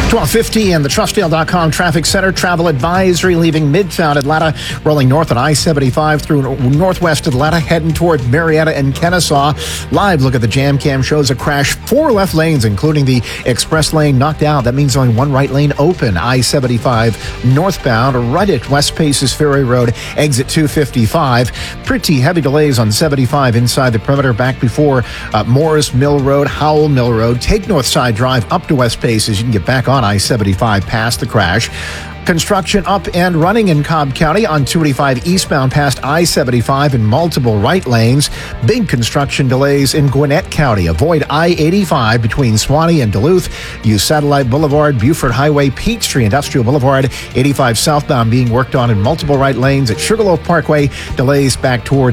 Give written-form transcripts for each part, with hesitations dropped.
1250 and the Trustdale.com Traffic Center travel advisory leaving Midtown Atlanta, rolling north on I-75 through northwest Atlanta, heading toward Marietta and Kennesaw. Live look at the jam cam shows a crash. 4 left lanes, including the express lane, knocked out. That means only 1 right lane open. I-75 northbound, right at West Paces Ferry Road, exit 255. Pretty heavy delays on 75 inside the perimeter, back before Morris Mill Road, Howell Mill Road. Take Northside Drive up to West Paces. You can get back on I-75 past the crash. Construction up and running in Cobb County on 285 eastbound past I-75 in multiple right lanes. Big construction delays in Gwinnett County. Avoid I-85 between Swanee and Duluth. Use Satellite Boulevard, Buford Highway, Peachtree Industrial Boulevard. 85 southbound being worked on in multiple right lanes at Sugarloaf Parkway. Delays back toward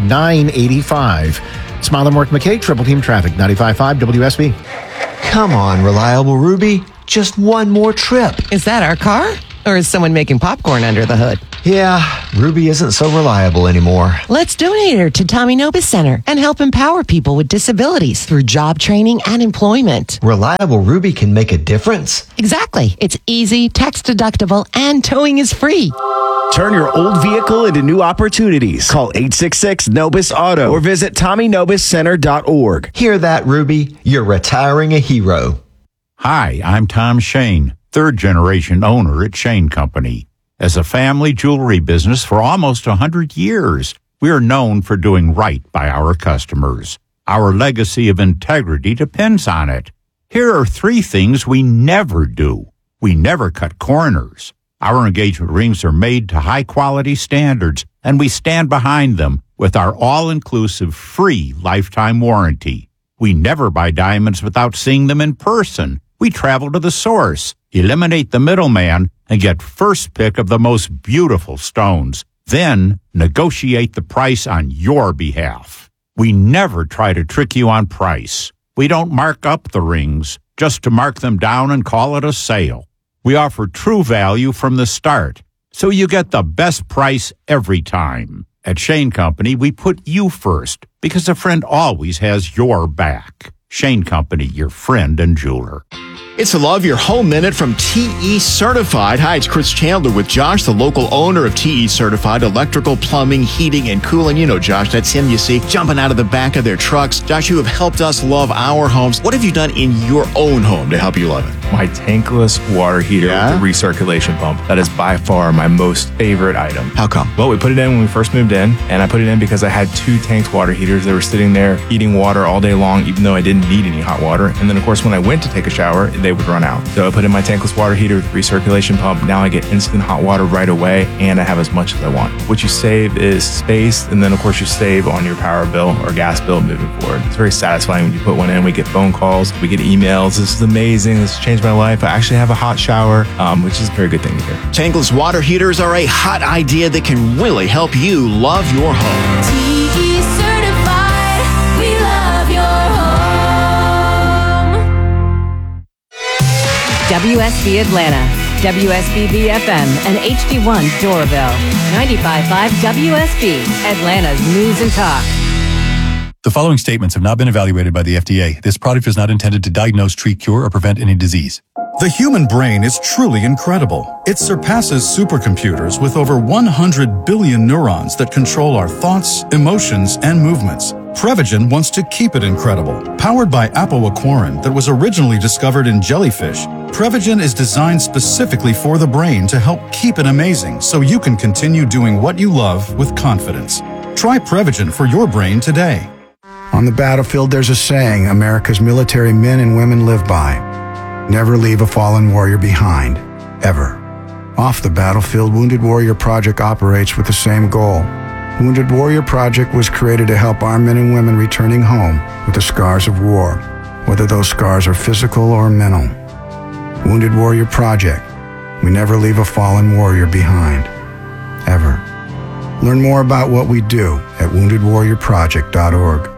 985. Smile and Work McKay, Triple Team Traffic, 95.5 WSB. Come on, Reliable Ruby. Just one more trip. Is that our car? Or is someone making popcorn under the hood? Yeah, Ruby isn't so reliable anymore. Let's donate her to Tommy Nobis Center and help empower people with disabilities through job training and employment. Reliable Ruby can make a difference. Exactly. It's easy, tax deductible, and towing is free. Turn your old vehicle into new opportunities. Call 866-NOBIS-AUTO or visit TommyNobisCenter.org. Hear that, Ruby? You're retiring a hero. Hi, I'm Tom Shane, third-generation owner at Shane Company. As a family jewelry business for almost 100 years, we are known for doing right by our customers. Our legacy of integrity depends on it. Here are 3 things we never do. We never cut corners. Our engagement rings are made to high-quality standards, and we stand behind them with our all-inclusive free lifetime warranty. We never buy diamonds without seeing them in person. We travel to the source, eliminate the middleman, and get first pick of the most beautiful stones. Then negotiate the price on your behalf. We never try to trick you on price. We don't mark up the rings just to mark them down and call it a sale. We offer true value from the start, so you get the best price every time. At Shane Company, we put you first because a friend always has your back. Shane Company, your friend and jeweler. It's a Love Your Home Minute from TE Certified. Hi, it's Chris Chandler with Josh, the local owner of TE Certified Electrical, Plumbing, Heating, and Cooling. You know Josh, that's him you see jumping out of the back of their trucks. Josh, you have helped us love our homes. What have you done in your own home to help you love it? My tankless water heater with the recirculation pump. That is by far my most favorite item. How come? Well, we put it in when we first moved in, and I put it in because I had 2 tanked water heaters that were sitting there heating water all day long, even though I didn't need any hot water. And then, of course, when I went to take a shower, they would run out. So I put in my tankless water heater with recirculation pump. Now I get instant hot water right away, and I have as much as I want. What you save is space, and then, of course, you save on your power bill or gas bill moving forward. It's very satisfying when you put one in. We get phone calls, we get emails. This is amazing. This has changed my life. I actually have a hot shower, which is a very good thing to hear. Tankless water heaters are a hot idea that can really help you love your home. TE Certified, we love your home. WSB Atlanta, WSB FM, and HD1 Doraville. 95.5 WSB, Atlanta's News and Talk. The following statements have not been evaluated by the FDA. This product is not intended to diagnose, treat, cure, or prevent any disease. The human brain is truly incredible. It surpasses supercomputers with over 100 billion neurons that control our thoughts, emotions, and movements. Prevagen wants to keep it incredible. Powered by apoaquarin that was originally discovered in jellyfish, Prevagen is designed specifically for the brain to help keep it amazing so you can continue doing what you love with confidence. Try Prevagen for your brain today. On the battlefield, there's a saying America's military men and women live by. Never leave a fallen warrior behind, ever. Off the battlefield, Wounded Warrior Project operates with the same goal. Wounded Warrior Project was created to help our men and women returning home with the scars of war, whether those scars are physical or mental. Wounded Warrior Project. We never leave a fallen warrior behind, ever. Learn more about what we do at woundedwarriorproject.org.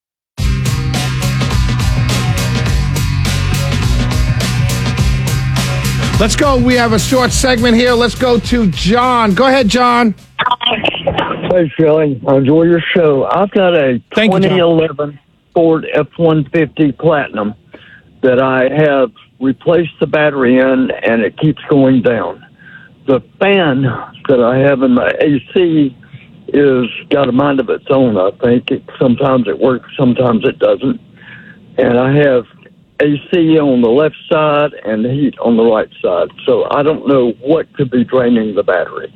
Let's go. We have a short segment here. Let's go to John. Go ahead, John. Hey, Shelley. I enjoy your show. I've got a 2011 Ford F-150 Platinum that I have replaced the battery in, and it keeps going down. The fan that I have in my AC is got a mind of its own, I think. Sometimes it works, sometimes it doesn't. And I have AC on the left side and heat on the right side. So I don't know what could be draining the battery.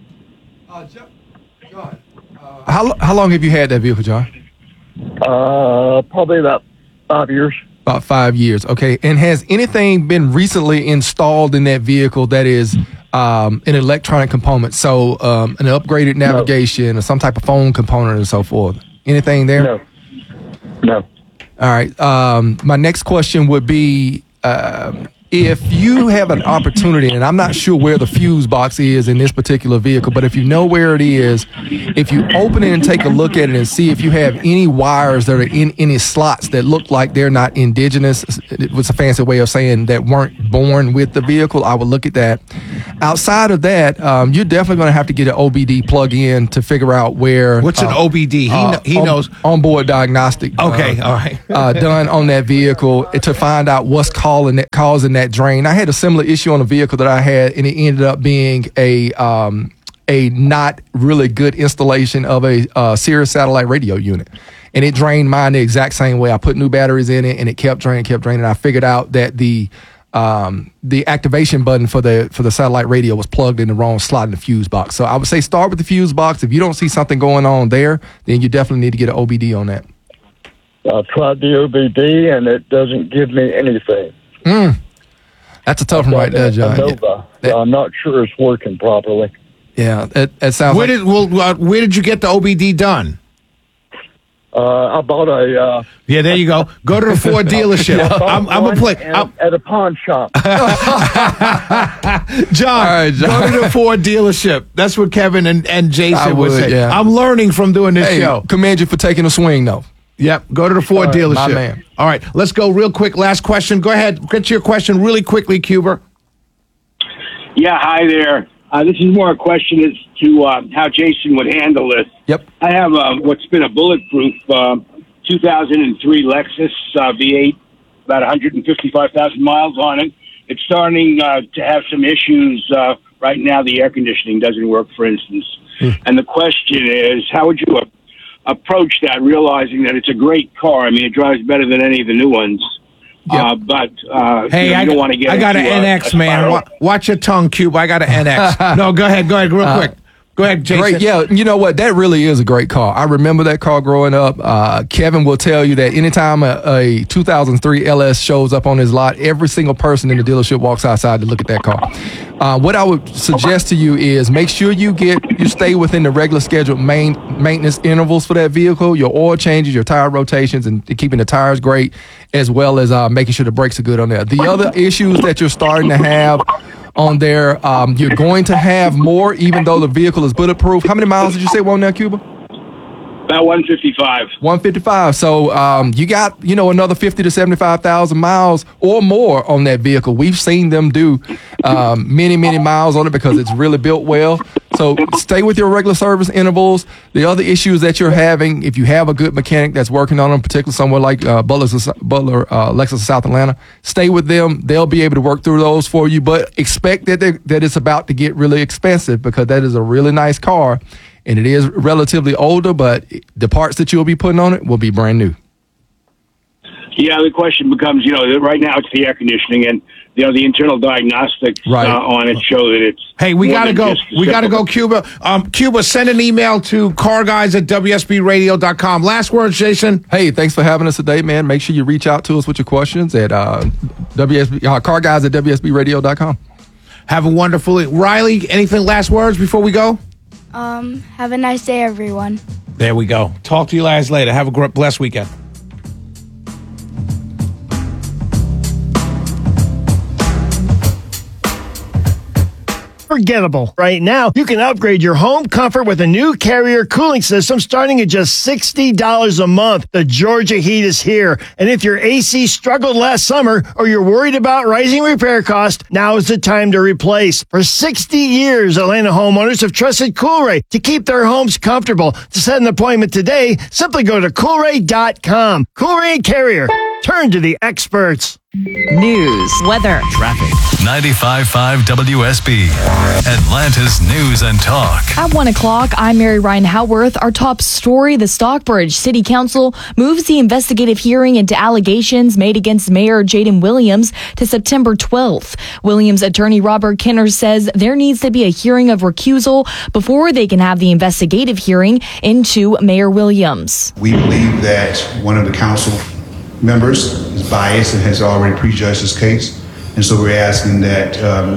How long have you had that vehicle, John? Probably about 5 years. About 5 years, okay. And has anything been recently installed in that vehicle that is an electronic component? So an upgraded navigation or some type of phone component and so forth? Anything there? No. All right. My next question would be, if you have an opportunity, and I'm not sure where the fuse box is in this particular vehicle, but if you know where it is, if you open it and take a look at it and see if you have any wires that are in any slots that look like they're not indigenous, it was a fancy way of saying that weren't born with the vehicle, I would look at that. Outside of that, you're definitely going to have to get an OBD plug in to figure out where. What's an OBD? He knows. Onboard diagnostic. Okay, all right. Done on that vehicle to find out what's causing that drain. I had a similar issue on a vehicle that I had, and it ended up being a not really good installation of a Sirius satellite radio unit. And it drained mine the exact same way. I put new batteries in it, and it kept draining. I figured out that the activation button for the satellite radio was plugged in the wrong slot in the fuse box. So I would say start with the fuse box. If you don't see something going on there, then you definitely need to get an OBD on that. I've tried the OBD, and it doesn't give me anything. That's a tough one right there, John. I'm not sure it's working properly. Yeah, it sounds where did you get the OBD done? I bought a... yeah, there you go. Go to the Ford dealership. I'm a play. At a pawn shop. John, go to the Ford dealership. That's what Kevin and Jason would say. Yeah. I'm learning from doing this show. Commend you for taking a swing, though. Yep, go to the Ford dealership. My man. All right, let's go real quick. Last question. Go ahead. Get to your question really quickly, Cuba. Yeah, hi there. This is more a question as to how Jason would handle this. Yep. I have what's been a bulletproof 2003 Lexus V8, about 155,000 miles on it. It's starting to have some issues right now. The air conditioning doesn't work, for instance. And the question is, how would you approach that, realizing that it's a great car? I mean, it drives better than any of the new ones. But hey, you don't want to get. I got an NX, man. Watch your tongue, Cube. I got an NX. No, go ahead, real quick. Go ahead, Jason. Great, yeah. You know what? That really is a great car. I remember that car growing up. Kevin will tell you that anytime a 2003 LS shows up on his lot, every single person in the dealership walks outside to look at that car. What I would suggest to you is make sure you stay within the regular scheduled maintenance intervals for that vehicle, your oil changes, your tire rotations, and keeping the tires great, as well as making sure the brakes are good on there. The other issues that you're starting to have on there, you're going to have more, even though the vehicle is bulletproof. How many miles did you say on there, Cuba? About 155. 155. So you got, another 50 to 75,000 miles or more on that vehicle. We've seen them do many, many miles on it because it's really built well. So stay with your regular service intervals. The other issues that you're having, if you have a good mechanic that's working on them, particularly somewhere like Butler, Lexus of South Atlanta, stay with them. They'll be able to work through those for you, but expect that it's about to get really expensive because that is a really nice car. And it is relatively older, but the parts that you'll be putting on it will be brand new. Yeah, the question becomes, right now it's the air conditioning, and the internal diagnostics on it show that it's. Hey, we gotta go. We gotta go, Cuba. Cuba, send an email to carguys@WSBradio.com. Last words, Jason. Hey, thanks for having us today, man. Make sure you reach out to us with your questions at carguys@WSBradio.com. Have a wonderful Riley. Anything last words before we go? Have a nice day, everyone. There we go. Talk to you guys later. Have a blessed weekend. Forgettable. Right now, you can upgrade your home comfort with a new Carrier cooling system starting at just $60 a month. The Georgia heat is here. And if your AC struggled last summer or you're worried about rising repair costs, now is the time to replace. For 60 years, Atlanta homeowners have trusted Coolray to keep their homes comfortable. To set an appointment today, simply go to Coolray.com. Coolray Carrier. Turn to the experts. News, weather, traffic. 95.5 WSB, Atlanta's News and Talk. At 1 o'clock, I'm Mary Ryan Howarth. Our top story, the Stockbridge City Council moves the investigative hearing into allegations made against Mayor Jaden Williams to September 12th. Williams attorney Robert Kinner says there needs to be a hearing of recusal before they can have the investigative hearing into Mayor Williams. We believe that one of the council members is biased and has already prejudged this case. And so we're asking that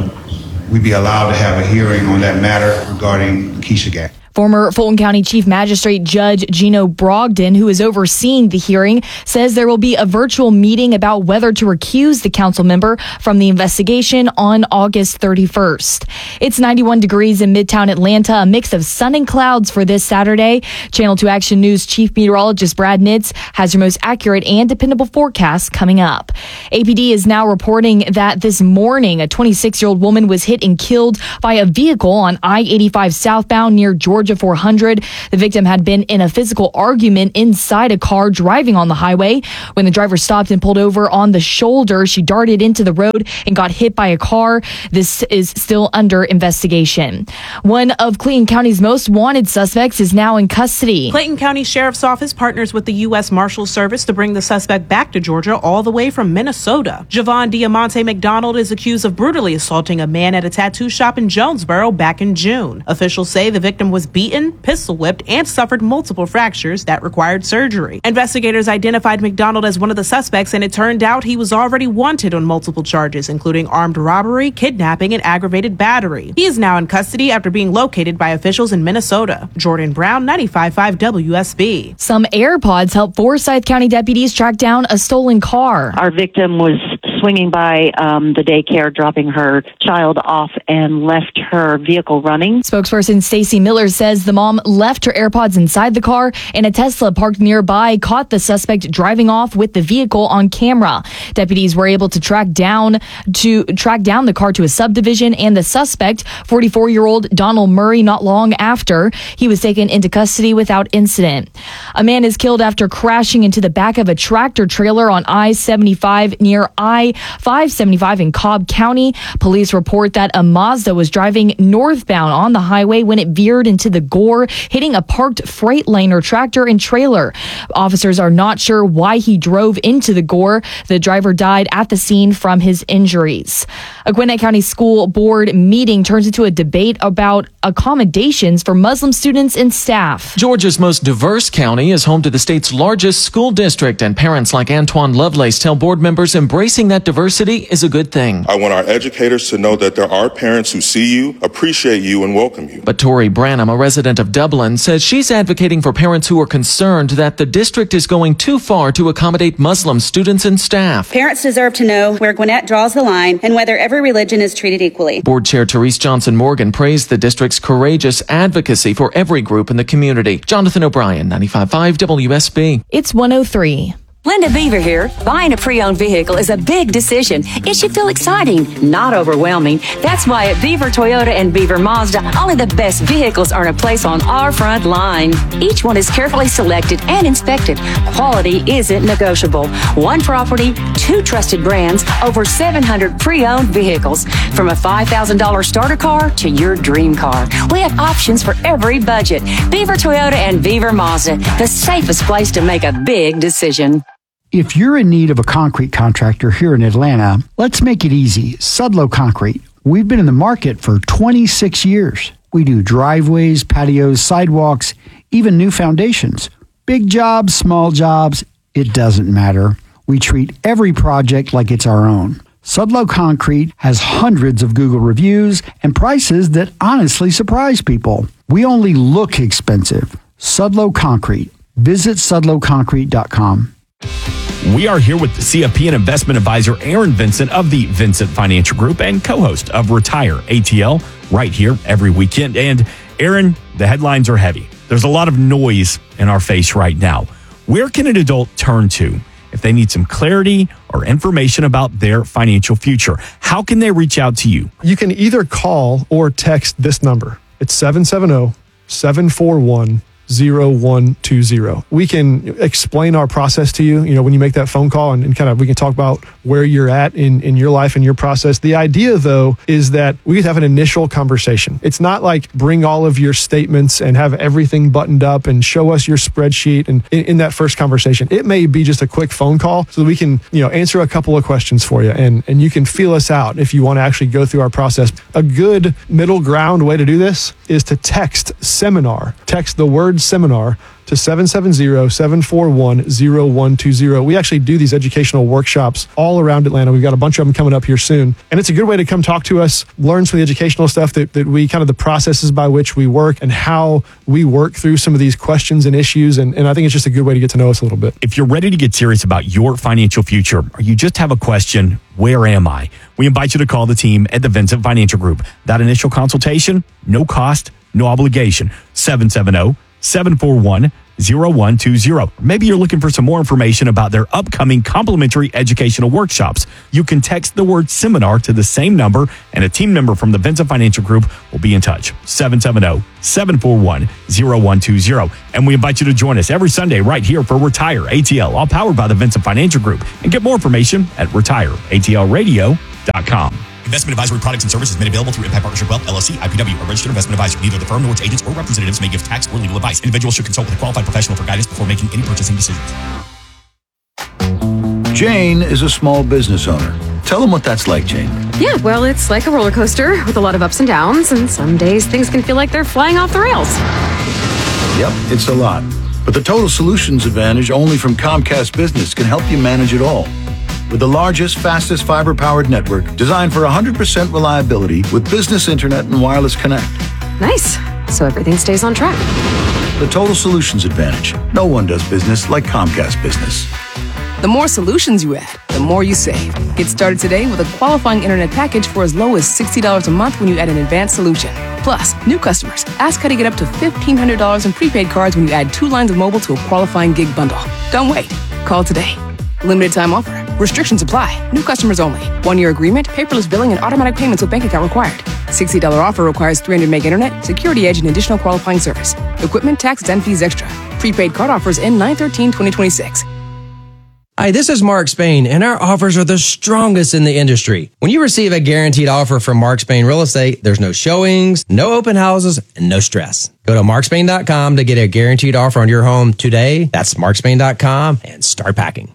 we be allowed to have a hearing on that matter regarding the Keisha Gang. Former Fulton County Chief Magistrate Judge Gino Brogdon, who is overseeing the hearing, says there will be a virtual meeting about whether to recuse the council member from the investigation on August 31st. It's 91 degrees in Midtown Atlanta, a mix of sun and clouds for this Saturday. Channel 2 Action News Chief Meteorologist Brad Nitz has your most accurate and dependable forecast coming up. APD is now reporting that this morning, a 26-year-old woman was hit and killed by a vehicle on I-85 southbound near Georgia 400. The victim had been in a physical argument inside a car driving on the highway. When the driver stopped and pulled over on the shoulder, she darted into the road and got hit by a car. This is still under investigation. One of Clayton County's most wanted suspects is now in custody. Clayton County Sheriff's Office partners with the U.S. Marshals Service to bring the suspect back to Georgia all the way from Minnesota. Javon Diamante McDonald is accused of brutally assaulting a man at a tattoo shop in Jonesboro back in June. Officials say the victim was beaten, pistol whipped, and suffered multiple fractures that required surgery. Investigators identified McDonald as one of the suspects, and it turned out he was already wanted on multiple charges, including armed robbery, kidnapping, and aggravated battery. He is now in custody after being located by officials in Minnesota. Jordan Brown, 95.5 WSB. Some AirPods helped Forsyth County deputies track down a stolen car. Our victim was swinging by the daycare, dropping her child off, and left her vehicle running. Spokesperson Stacy Miller says the mom left her AirPods inside the car, and a Tesla parked nearby caught the suspect driving off with the vehicle on camera. Deputies were able to track down the car to a subdivision and the suspect, 44-year-old Donald Murray, not long after. He was taken into custody without incident. A man is killed after crashing into the back of a tractor trailer on I-75 near I-575 in Cobb County. Police report that a Mazda was driving northbound on the highway when it veered into the gore, hitting a parked Freightliner tractor and trailer. Officers are not sure why he drove into the gore. The driver died at the scene from his injuries. A Gwinnett County School Board meeting turns into a debate about accommodations for Muslim students and staff. Georgia's most diverse county is home to the state's largest school district, and parents like Antoine Lovelace tell board members embracing that diversity is a good thing. I want our educators to know that there are parents who see you, appreciate you, and welcome you. But Tori Branham, a resident of Dublin, says she's advocating for parents who are concerned that the district is going too far to accommodate Muslim students and staff. Parents deserve to know where Gwinnett draws the line and whether every religion is treated equally. Board Chair Therese Johnson Morgan praised the district's courageous advocacy for every group in the community. Jonathan O'Brien, 95.5 WSB. It's 1:03. Linda Beaver here. Buying a pre-owned vehicle is a big decision. It should feel exciting, not overwhelming. That's why at Beaver Toyota and Beaver Mazda, only the best vehicles earn a place on our front line. Each one is carefully selected and inspected. Quality isn't negotiable. One property, two trusted brands, over 700 pre-owned vehicles. From a $5,000 starter car to your dream car. We have options for every budget. Beaver Toyota and Beaver Mazda, the safest place to make a big decision. If you're in need of a concrete contractor here in Atlanta, let's make it easy. Sudlow Concrete. We've been in the market for 26 years. We do driveways, patios, sidewalks, even new foundations. Big jobs, small jobs, it doesn't matter. We treat every project like it's our own. Sudlow Concrete has hundreds of Google reviews and prices that honestly surprise people. We only look expensive. Sudlow Concrete. Visit sudlowconcrete.com. We are here with the CFP and investment advisor Aaron Vincent of the Vincent Financial Group and co-host of Retire ATL right here every weekend. And Aaron, the headlines are heavy. There's a lot of noise in our face right now. Where can an adult turn to if they need some clarity or information about their financial future? How can they reach out to you? You can either call or text this number. It's 770-741-0800. 770-741-0120. We can explain our process to you, when you make that phone call, and kind of we can talk about where you're at in your life and your process. The idea, though, is that we have an initial conversation. It's not like bring all of your statements and have everything buttoned up and show us your spreadsheet. And in that first conversation, it may be just a quick phone call so that we can, answer a couple of questions for you, and you can feel us out if you want to actually go through our process. A good middle ground way to do this is to text seminar. Text the word seminar to 770-741-0120. We actually do these educational workshops all around Atlanta. We've got a bunch of them coming up here soon. And it's a good way to come talk to us, learn some of the educational stuff that we kind of the processes by which we work and how we work through some of these questions and issues. And I think it's just a good way to get to know us a little bit. If you're ready to get serious about your financial future, or you just have a question, where am I? We invite you to call the team at the Vincent Financial Group. That initial consultation, no cost, no obligation. 770-741-0120. Maybe you're looking for some more information about their upcoming complimentary educational workshops. You can text the word seminar to the same number, and a team member from the Vincent Financial Group will be in touch. 770-741-0120. And we invite you to join us every Sunday right here for Retire ATL, all powered by the Vincent Financial Group. And get more information at retireatlradio.com. Investment advisory products and services made available through Impact Partnership Wealth, LLC, IPW, a registered investment advisor. Neither the firm nor its agents or representatives may give tax or legal advice. Individuals should consult with a qualified professional for guidance before making any purchasing decisions. Jane is a small business owner. Tell them what that's like, Jane. Yeah, well, it's like a roller coaster with a lot of ups and downs, and some days things can feel like they're flying off the rails. Yep, it's a lot. But the Total Solutions Advantage only from Comcast Business can help you manage it all. With the largest, fastest fiber-powered network designed for 100% reliability with business internet and wireless connect. Nice. So everything stays on track. The Total Solutions Advantage. No one does business like Comcast Business. The more solutions you add, the more you save. Get started today with a qualifying internet package for as low as $60 a month when you add an advanced solution. Plus, new customers, ask how to get up to $1,500 in prepaid cards when you add 2 lines of mobile to a qualifying gig bundle. Don't wait. Call today. Limited time offer. Restrictions apply. New customers only. 1-year agreement, paperless billing, and automatic payments with bank account required. $60 offer requires 300 meg internet, security edge, and additional qualifying service. Equipment, taxes, and fees extra. Prepaid card offers end 9/13/2026. Hi, this is Mark Spain, and our offers are the strongest in the industry. When you receive a guaranteed offer from Mark Spain Real Estate, there's no showings, no open houses, and no stress. Go to markspain.com to get a guaranteed offer on your home today. That's markspain.com, and start packing.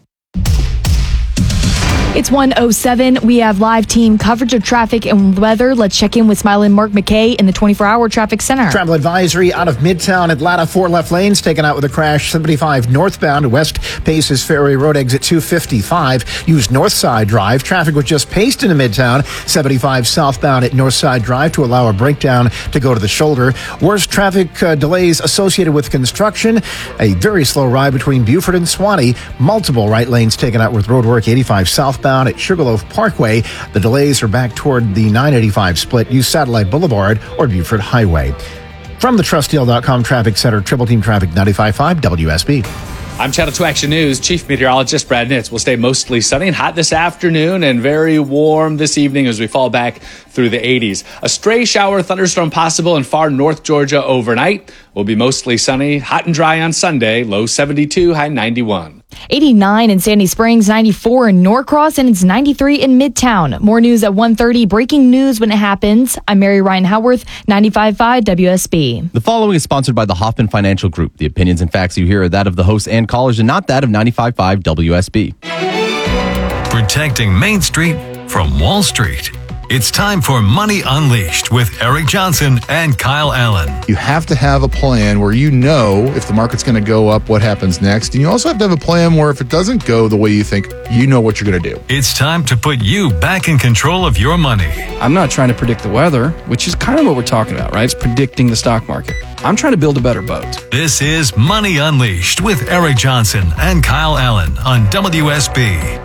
It's 1:07. We have live team coverage of traffic and weather. Let's check in with Smiling Mark McKay in the 24-hour traffic center. Travel advisory out of Midtown Atlanta. 4 left lanes taken out with a crash. 75 northbound West Paces Ferry Road exit 255. Use Northside Drive. Traffic was just paced into Midtown. 75 southbound at Northside Drive to allow a breakdown to go to the shoulder. Worst traffic delays associated with construction. A very slow ride between Buford and Swanee. Multiple right lanes taken out with roadwork. 85 southbound at Sugarloaf Parkway. The delays are back toward the 985 split. Use Satellite Boulevard or Buford Highway. From the TrustDeal.com Traffic Center, Triple Team Traffic 95.5 WSB. I'm Channel 2 Action News. Chief Meteorologist Brad Nitz. Will stay mostly sunny and hot this afternoon and very warm this evening as we fall back through the 80s. A stray shower thunderstorm possible in far north Georgia overnight. Will be mostly sunny, hot and dry on Sunday. Low 72, high 91. 89 in Sandy Springs, 94 in Norcross, and it's 93 in Midtown. More news at 1:30. Breaking news when it happens. I'm Mary Ryan Howarth, 95.5 WSB. The following is sponsored by the Hoffman Financial Group. The opinions and facts you hear are that of the hosts and callers and not that of 95.5 WSB. Protecting Main Street from Wall Street. It's time for Money Unleashed with Eric Johnson and Kyle Allen. You have to have a plan where you know if the market's going to go up, what happens next. And you also have to have a plan where if it doesn't go the way you think, you know what you're going to do. It's time to put you back in control of your money. I'm not trying to predict the weather, which is kind of what we're talking about, right? It's predicting the stock market. I'm trying to build a better boat. This is Money Unleashed with Eric Johnson and Kyle Allen on WSB.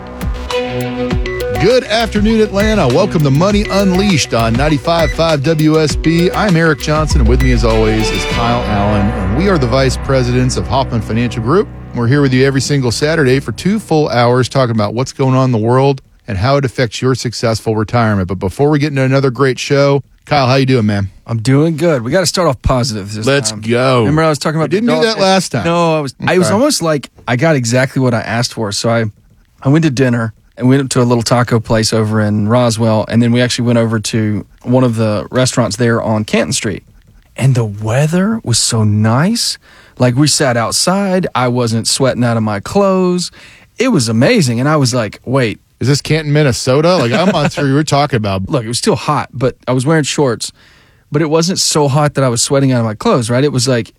Good afternoon, Atlanta. Welcome to Money Unleashed on 95.5 WSB. I'm Eric Johnson, and with me, as always, is Kyle Allen, and we are the vice presidents of Hoffman Financial Group. We're here with you every single Saturday for 2 full hours talking about what's going on in the world and how it affects your successful retirement. But before we get into another great show, Kyle, how you doing, man? I'm doing good. We got to start off positive this Let's time. go. Remember I was talking about We didn't do that last time. No, I was almost like I got exactly what I asked for. So I went to dinner and went up to a little taco place over in Roswell, and then we actually went over to one of the restaurants there on Canton Street. And the weather was so nice. Like, we sat outside. I wasn't sweating out of my clothes. It was amazing. And I was like, wait. Is this Canton, Minnesota? Like, I'm not sure you were talking about. Look, it was still hot, but I was wearing shorts. But it wasn't so hot that I was sweating out of my clothes, right? It was like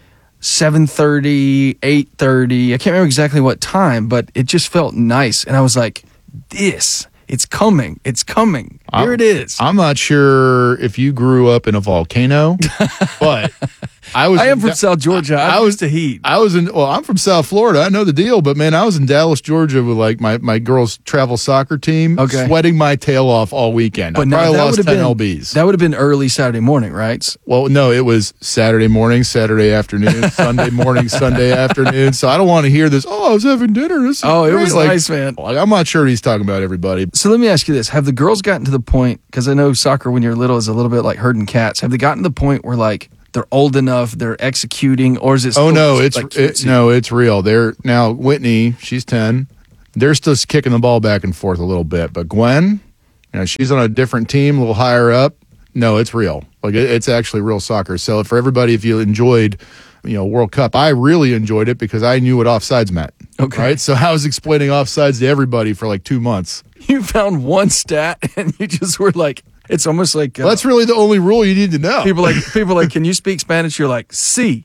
7:30, 8:30. I can't remember exactly what time, but it just felt nice. And I was like, it's coming. It's coming. Here it is. I'm not sure if you grew up in a volcano, but I am from South Georgia. I'm used to heat. I'm from South Florida. I know the deal, but man, I was in Dallas, Georgia with like my girls' travel soccer team, sweating my tail off all weekend. But I probably lost 10 been, lbs. That would have been early Saturday morning, right? Well, no, it was Saturday morning, Saturday afternoon, Sunday morning, Sunday afternoon. So I don't want to hear this. Oh, I was having dinner. It was nice, man. Like, I'm not sure he's talking about everybody. So let me ask you this. Have the girls gotten to the point, because I know soccer when you're little is a little bit like herding cats. Have they gotten to the point where like they're old enough, they're executing, or is it still it's real. They're now Whitney, she's 10. They're still kicking the ball back and forth a little bit. But Gwen, she's on a different team, a little higher up. No, it's real. Like it's actually real soccer. So for everybody, if you enjoyed World Cup, I really enjoyed it because I knew what offsides meant. Okay. Right? So I was explaining offsides to everybody for like 2 months. You found one stat and you just were like, it's almost like that's really the only rule you need to know. People like, can you speak Spanish? You're like, sí.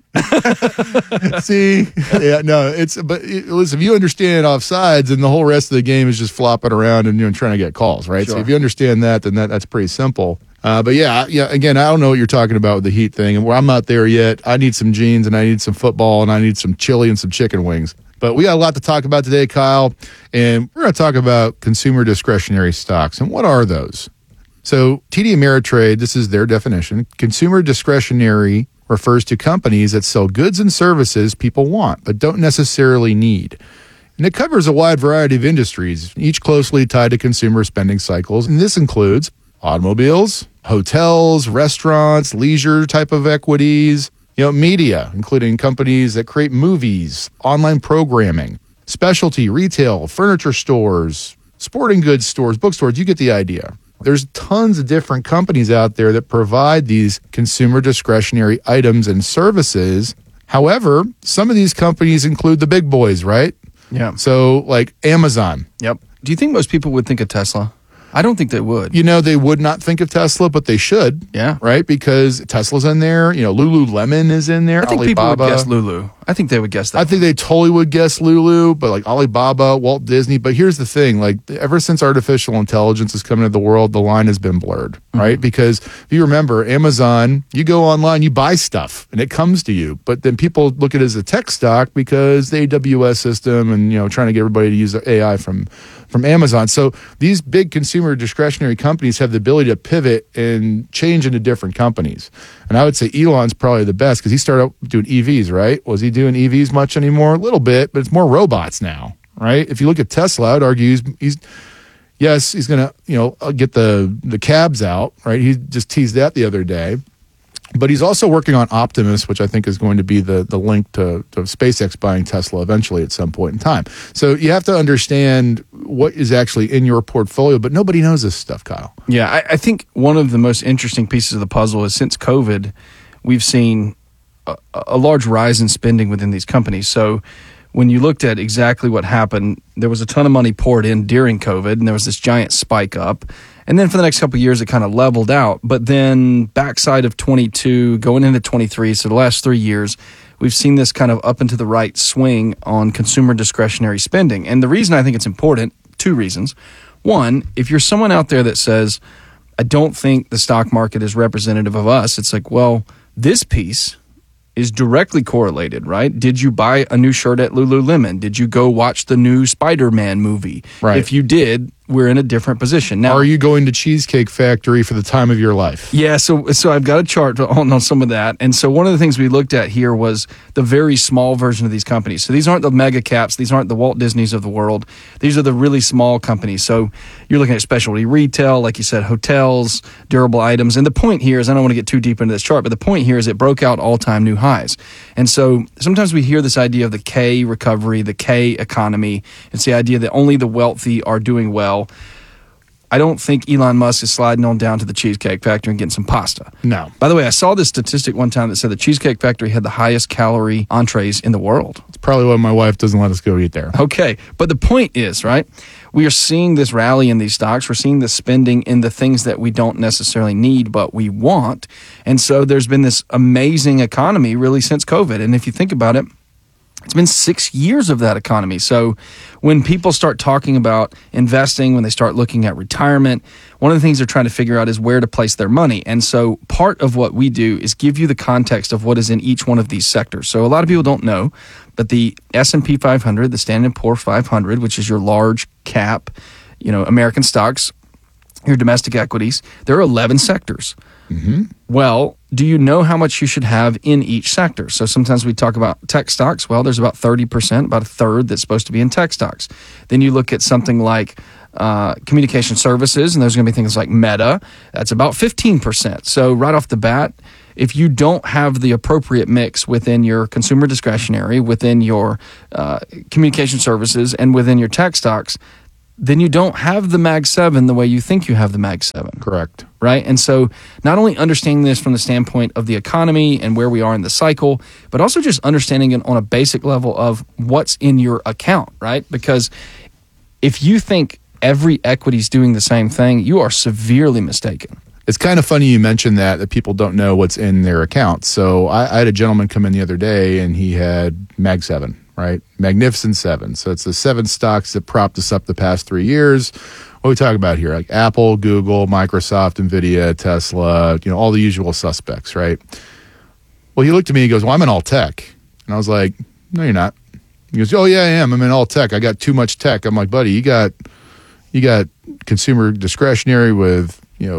See, yeah, no, listen, if you understand offsides, and the whole rest of the game is just flopping around and trying to get calls, right? Sure. So if you understand that, then that's pretty simple. But yeah, again, I don't know what you're talking about with the heat thing, and I'm not there yet. I need some jeans, and I need some football, and I need some chili and some chicken wings. But we got a lot to talk about today, Kyle, and we're going to talk about consumer discretionary stocks. And what are those? So TD Ameritrade, this is their definition. Consumer discretionary refers to companies that sell goods and services people want but don't necessarily need. And it covers a wide variety of industries, each closely tied to consumer spending cycles. And this includes automobiles, hotels, restaurants, leisure type of equities, media, including companies that create movies, online programming, specialty retail, furniture stores, sporting goods stores, bookstores. You get the idea. There's tons of different companies out there that provide these consumer discretionary items and services. However, some of these companies include the big boys, right? Yeah. So like Amazon. Yep. Do you think most people would think of Tesla? I don't think they would. They would not think of Tesla, but they should. Yeah. Right? Because Tesla's in there. Lululemon is in there. I think Alibaba. people would guess Lulu. I think they would guess that. I think they totally would guess Lulu, but like Alibaba, Walt Disney. But here's the thing, like ever since artificial intelligence has come into the world, the line has been blurred, right? Because if you remember, Amazon, you go online, you buy stuff and it comes to you. But then people look at it as a tech stock because the AWS system and, trying to get everybody to use AI from Amazon. So these big consumer discretionary companies have the ability to pivot and change into different companies. And I would say Elon's probably the best because he started out doing EVs, right? Was he doing EVs much anymore? A little bit, but it's more robots now, right? If you look at Tesla, I'd argue he's going to, get the cabs out, right? He just teased that the other day. But he's also working on Optimus, which I think is going to be the link to SpaceX buying Tesla eventually at some point in time. So you have to understand what is actually in your portfolio, but nobody knows this stuff, Kyle. Yeah, I think one of the most interesting pieces of the puzzle is since COVID, we've seen a large rise in spending within these companies. So when you looked at exactly what happened, there was a ton of money poured in during COVID, and there was this giant spike up. And then for the next couple of years, it kind of leveled out. But then backside of 22, going into 23, so the last 3 years, we've seen this kind of up and to the right swing on consumer discretionary spending. And the reason I think it's important, 2 reasons. One, if you're someone out there that says, I don't think the stock market is representative of us, it's like, well, this piece is directly correlated, right? Did you buy a new shirt at Lululemon? Did you go watch the new Spider-Man movie? Right. If you did, we're in a different position. Now, are you going to Cheesecake Factory for the time of your life? Yeah, so I've got a chart on some of that. And so one of the things we looked at here was the very small version of these companies. So these aren't the mega caps. These aren't the Walt Disneys of the world. These are the really small companies. So you're looking at specialty retail, like you said, hotels, durable items. And the point here is, I don't want to get too deep into this chart, but the point here is it broke out all-time new highs. And so sometimes we hear this idea of the K recovery, the K economy. It's the idea that only the wealthy are doing well. I don't think Elon Musk is sliding on down to the Cheesecake Factory and getting some pasta. No. By the way, I saw this statistic one time that said the Cheesecake Factory had the highest calorie entrees in the world. It's probably why my wife doesn't let us go eat there. Okay. But the point is, right, we are seeing this rally in these stocks. We're seeing this spending in the things that we don't necessarily need, but we want. And so there's been this amazing economy really since COVID. And if you think about it, it's been 6 years of that economy. So when people start talking about investing, when they start looking at retirement, one of the things they're trying to figure out is where to place their money. And so part of what we do is give you the context of what is in each one of these sectors. So a lot of people don't know, but the S&P 500, the Standard & Poor's 500, which is your large cap, American stocks, your domestic equities, there are 11 sectors. Mm-hmm. Well, do you know how much you should have in each sector? So sometimes we talk about tech stocks. Well, there's about 30%, about a third that's supposed to be in tech stocks. Then you look at something like communication services, and there's going to be things like Meta. That's about 15%. So right off the bat, if you don't have the appropriate mix within your consumer discretionary, within your communication services, and within your tech stocks, then you don't have the Mag 7 the way you think you have the Mag 7. Correct. Right? And so not only understanding this from the standpoint of the economy and where we are in the cycle, but also just understanding it on a basic level of what's in your account, right? Because if you think every equity is doing the same thing, you are severely mistaken. It's kind of funny you mentioned that people don't know what's in their account. So I had a gentleman come in the other day, and he had Mag 7. Right? Magnificent 7. So it's the 7 stocks that propped us up the past 3 years. What are we talking about here? Like Apple, Google, Microsoft, NVIDIA, Tesla, all the usual suspects, right? Well, he looked at me, he goes, well, I'm in all tech. And I was like, no, you're not. He goes, oh, yeah, I am. I'm in all tech. I got too much tech. I'm like, buddy, you got consumer discretionary with,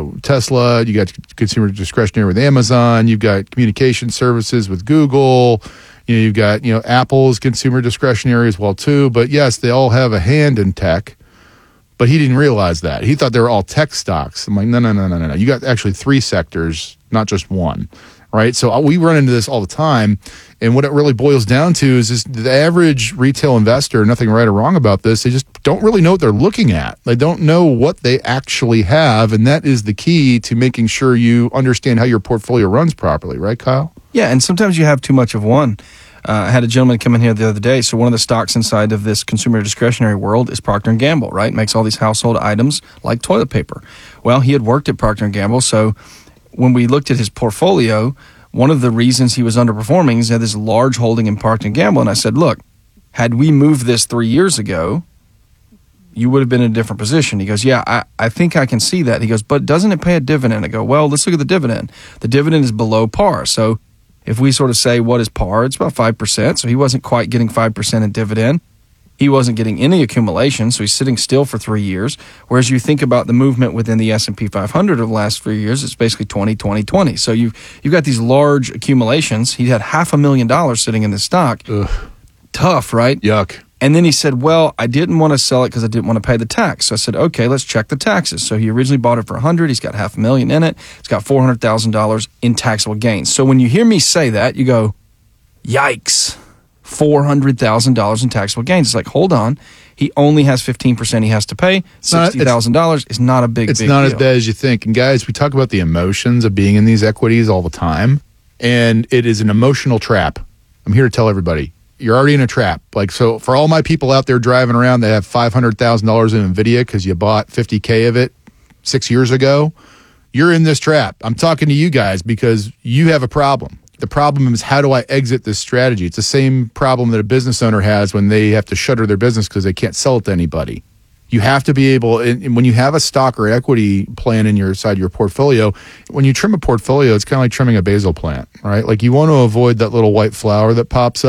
Tesla. You got consumer discretionary with Amazon. You've got communication services with Google. You've got, Apple's consumer discretionary as well, too. But yes, they all have a hand in tech. But he didn't realize that. He thought they were all tech stocks. I'm like, no. You got actually 3 sectors, not just one, right? So we run into this all the time. And what it really boils down to is the average retail investor, nothing right or wrong about this, they just don't really know what they're looking at. They don't know what they actually have. And that is the key to making sure you understand how your portfolio runs properly. Right, Kyle? Yeah, and sometimes you have too much of one. I had a gentleman come in here the other day. So one of the stocks inside of this consumer discretionary world is Procter & Gamble, right? Makes all these household items like toilet paper. Well, he had worked at Procter & Gamble. So when we looked at his portfolio, one of the reasons he was underperforming is he had this large holding in Procter & Gamble. And I said, look, had we moved this 3 years ago, you would have been in a different position. He goes, yeah, I think I can see that. He goes, but doesn't it pay a dividend? I go, well, let's look at the dividend. The dividend is below par. So if we sort of say what is par, it's about 5%. So he wasn't quite getting 5% in dividend. He wasn't getting any accumulation, so he's sitting still for 3 years. Whereas you think about the movement within the S&P 500 of the last 3 years, it's basically 20, 20, 20. So you've got these large accumulations. He had $500,000 sitting in this stock. Ugh. Tough, right? Yuck. And then he said, well, I didn't want to sell it because I didn't want to pay the tax. So I said, okay, let's check the taxes. So he originally bought it for $100,000. He's got $500,000 in it. He's got $400,000 in taxable gains. So when you hear me say that, you go, yikes, $400,000 in taxable gains. It's like, hold on. He only has 15% he has to pay. $60,000 is not a big deal. It's not as bad as you think. And guys, we talk about the emotions of being in these equities all the time. And it is an emotional trap. I'm here to tell everybody. You're already in a trap. Like, so for all my people out there driving around that have $500,000 in NVIDIA because you bought 50K of it 6 years ago, you're in this trap. I'm talking to you guys because you have a problem. The problem is, how do I exit this strategy? It's the same problem that a business owner has when they have to shutter their business because they can't sell it to anybody. You have to be able, and when you have a stock or equity plan in your side of your portfolio, when you trim a portfolio, it's kind of like trimming a basil plant, right? Like, you want to avoid that little white flower that pops up,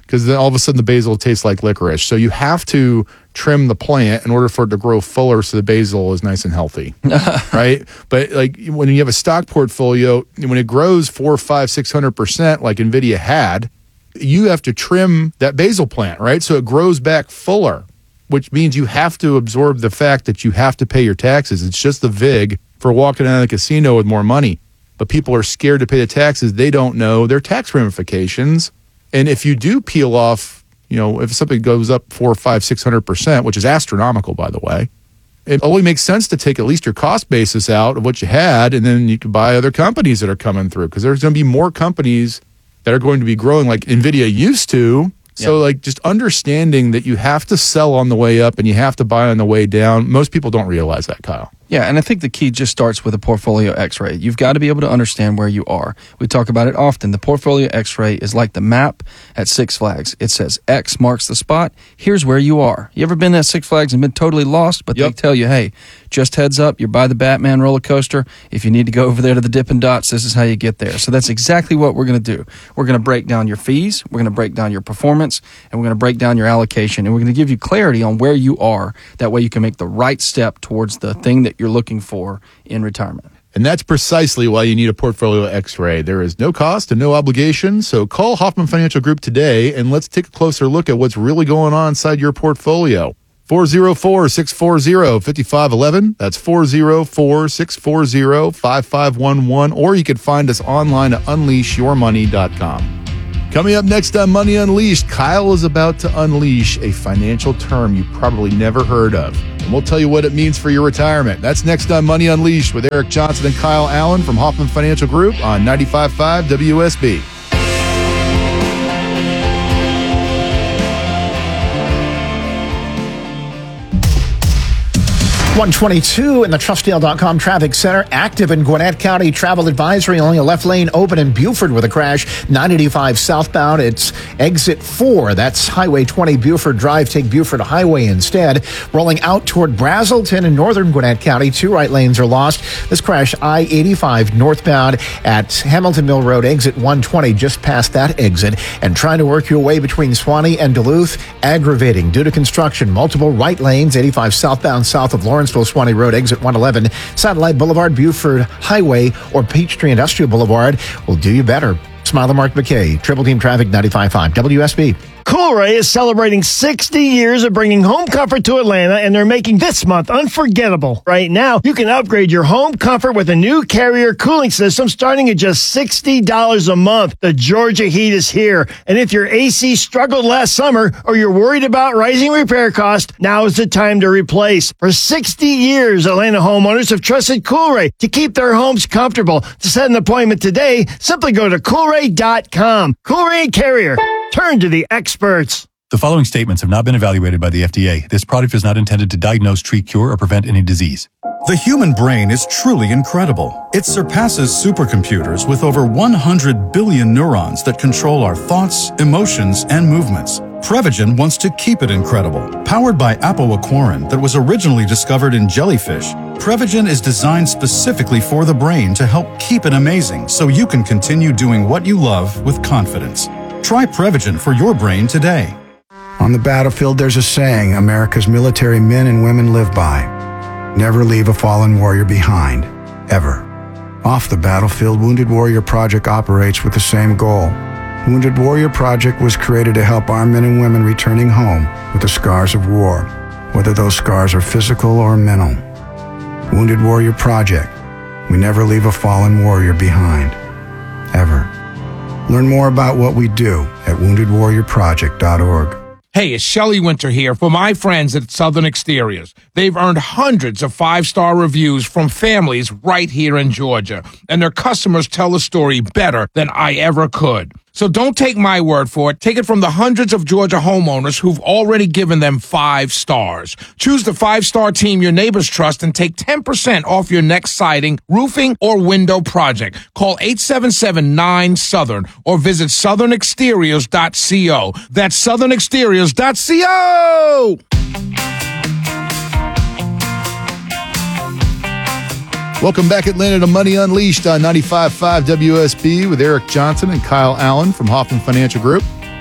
because then all of a sudden the basil tastes like licorice. So you have to trim the plant in order for it to grow fuller so the basil is nice and healthy, right? But like when you have a stock portfolio, when it grows 400, 500, 600% like NVIDIA had, you have to trim that basil plant, right? So it grows back fuller, which means you have to absorb the fact that you have to pay your taxes. It's just the VIG for walking out of the casino with more money. But people are scared to pay the taxes. They don't know their tax ramifications. And if you do peel off, if something goes up 400, 500, 600%, which is astronomical, by the way, it only makes sense to take at least your cost basis out of what you had, and then you can buy other companies that are coming through, because there's going to be more companies that are going to be growing like NVIDIA used to. So like just understanding that you have to sell on the way up and you have to buy on the way down. Most people don't realize that, Kyle. Yeah, and I think the key just starts with a portfolio x-ray. You've got to be able to understand where you are. We talk about it often. The portfolio x-ray is like the map at Six Flags. It says X marks the spot. Here's where you are. You ever been at Six Flags and been totally lost? But they tell you, hey, just heads up, you're by the Batman roller coaster. If you need to go over there to the Dippin' Dots, this is how you get there. So that's exactly what we're going to do. We're going to break down your fees. We're going to break down your performance. And we're going to break down your allocation. And we're going to give you clarity on where you are. That way you can make the right step towards the thing that you're looking for in retirement. And that's precisely why you need a portfolio x-ray. There is no cost and no obligation. So call Hoffman Financial Group today and let's take a closer look at what's really going on inside your portfolio. 404-640-5511. That's 404-640-5511. Or you can find us online at unleashyourmoney.com. Coming up next on Money Unleashed, Kyle is about to unleash a financial term you probably never heard of. And we'll tell you what it means for your retirement. That's next on Money Unleashed with Eric Johnson and Kyle Allen from Hoffman Financial Group on 95.5 WSB. 122 in the Trustdale.com Traffic Center. Active in Gwinnett County. Travel advisory. Only a left lane open in Buford with a crash. 985 southbound. It's exit 4. That's Highway 20 Buford Drive. Take Buford Highway instead. Rolling out toward Brazelton in northern Gwinnett County. 2 right lanes are lost. This crash I-85 northbound at Hamilton Mill Road. Exit 120 just past that exit. And trying to work your way between Swanee and Duluth. Aggravating due to construction. Multiple right lanes. 85 southbound south of Lawrenceville Swanee Road, exit 111, Satellite Boulevard, Buford Highway, or Peachtree Industrial Boulevard will do you better. Smile Mark McKay, Triple Team Traffic 95.5 WSB. Coolray is celebrating 60 years of bringing home comfort to Atlanta, and they're making this month unforgettable. Right now, you can upgrade your home comfort with a new Carrier cooling system starting at just $60 a month. The Georgia heat is here, and if your AC struggled last summer or you're worried about rising repair costs, now is the time to replace. For 60 years, Atlanta homeowners have trusted Coolray to keep their homes comfortable. To set an appointment today, simply go to Coolray.com. Coolray and Carrier. Turn to the experts. The following statements have not been evaluated by the FDA. This product is not intended to diagnose, treat, cure, or prevent any disease. The human brain is truly incredible. It surpasses supercomputers with over 100 billion neurons that control our thoughts, emotions, and movements. Prevagen wants to keep it incredible. Powered by apoaquarin that was originally discovered in jellyfish, Prevagen is designed specifically for the brain to help keep it amazing so you can continue doing what you love with confidence. Try Prevagen for your brain today. On the battlefield, there's a saying America's military men and women live by. Never leave a fallen warrior behind, ever. Off the battlefield, Wounded Warrior Project operates with the same goal. Wounded Warrior Project was created to help our men and women returning home with the scars of war, whether those scars are physical or mental. Wounded Warrior Project. We never leave a fallen warrior behind, ever. Learn more about what we do at woundedwarriorproject.org. Hey, it's Shelley Winter here for my friends at Southern Exteriors. They've earned hundreds of 5-star reviews from families right here in Georgia, and their customers tell the story better than I ever could. So don't take my word for it. Take it from the hundreds of Georgia homeowners who've already given them 5 stars. Choose the 5-star team your neighbors trust and take 10% off your next siding, roofing, or window project. Call 877-9-SOUTHERN or visit southernexteriors.co. That's southernexteriors.co! Welcome back, Atlanta, to Money Unleashed on 95.5 WSB with Eric Johnson and Kyle Allen from Hoffman Financial Group.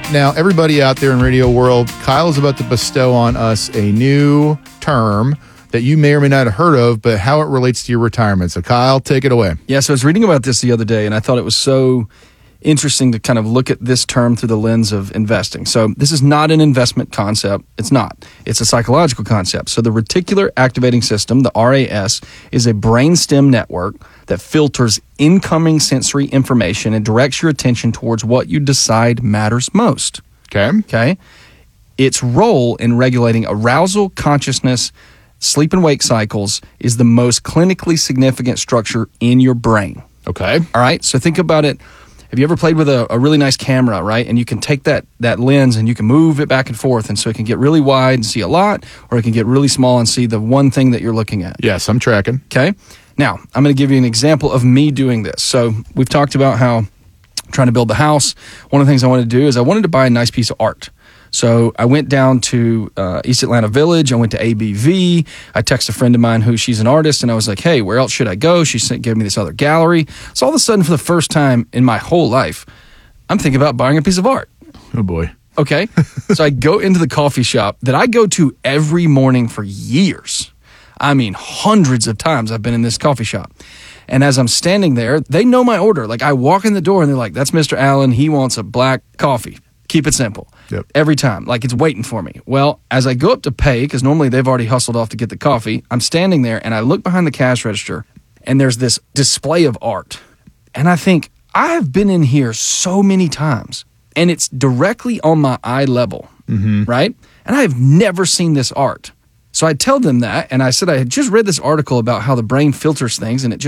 Now, everybody out there in radio world, Kyle is about to bestow on us a new term that you may or may not have heard of, but how it relates to your retirement. So, Kyle, take it away. Yeah, so I was reading about this the other day, and I thought it was so interesting to kind of look at this term through the lens of investing. So this is not an investment concept. It's not. It's a psychological concept. So the reticular activating system, the RAS, is a brainstem network that filters incoming sensory information and directs your attention towards what you decide matters most. Okay? Its role in regulating arousal, consciousness, sleep and wake cycles is the most clinically significant structure in your brain. Okay. All right? So think about it. Have you ever played with a really nice camera, right? And you can take that lens and you can move it back and forth. And so it can get really wide and see a lot, or it can get really small and see the one thing that you're looking at. Yes, I'm tracking. Okay. Now, I'm going to give you an example of me doing this. So we've talked about how I'm trying to build the house. One of the things I wanted to do is I wanted to buy a nice piece of art. So I went down to East Atlanta Village. I went to ABV. I texted a friend of mine she's an artist, and I was like, hey, where else should I go? She gave me this other gallery. So all of a sudden, for the first time in my whole life, I'm thinking about buying a piece of art. Oh, boy. Okay. So I go into the coffee shop that I go to every morning for years. I mean, hundreds of times I've been in this coffee shop. And as I'm standing there, they know my order. Like, I walk in the door, and they're like, that's Mr. Allen. He wants a black coffee. Keep it simple. Yep. Every time. Like, it's waiting for me. Well, as I go up to pay, because normally they've already hustled off to get the coffee, I'm standing there and I look behind the cash register and there's this display of art. And I think, I have been in here so many times and it's directly on my eye level, right? And I have never seen this art. So I tell them that, and I said I had just read this article about how the brain filters things, and it just